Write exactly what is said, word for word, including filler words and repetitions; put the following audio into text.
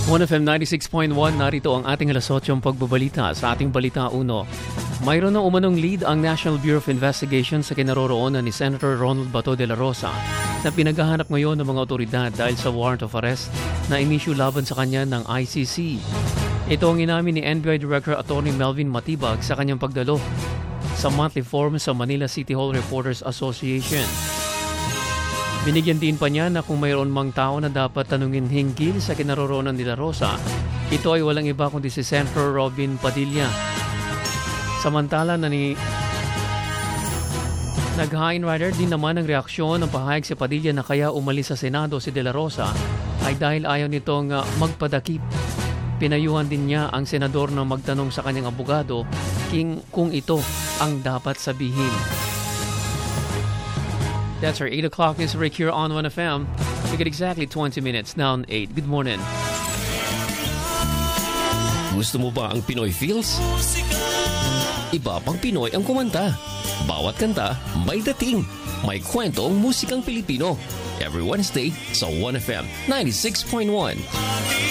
one F M ninety-six point one, narito ang ating alas otsong pagbabalita. Sa ating balita uno, mayroon na umanong lead ang National Bureau of Investigation sa kinaroroonan ni Senator Ronald Bato de la Rosa na pinaghahanap ngayon ng mga otoridad dahil sa warrant of arrest na inisyu laban sa kanya ng I C C. Ito ang inamin ni N B I Director Attorney Melvin Matibag sa kanyang pagdalo sa monthly forum sa Manila City Hall Reporters Association. Binigyan din pa niya na kung mayroon mang tao na dapat tanungin hinggil sa kinaroroonan ni La Rosa, ito ay walang iba kundi si Senator Robin Padilla. Samantala na ni nag-high rider din naman ang reaksyon ng pahayag si Padilla na kaya umalis sa Senado si De La Rosa ay dahil ayaw nitong magpadakip. Pinayuhan din niya ang senador na magtanong sa kanyang abogado king kung ito ang dapat sabihin. That's our eight o'clock news break here on one F M. We get exactly twenty minutes now on eight. Good morning. Gusto mo ba ang Pinoy feels? Iba pang Pinoy ang kumanta. Bawat kanta may dating. May kwento ang musikang Pilipino. Every Wednesday sa one F M ninety-six point one.